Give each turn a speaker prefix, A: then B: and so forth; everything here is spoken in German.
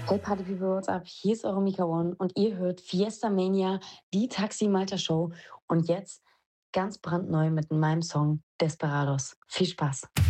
A: Hey Party People, what's up? Hier ist eure Mika One und ihr hört Fiesta Mania, die Taxi Malta Show und jetzt ganz brandneu mit meinem Song Desperados. Viel Spaß!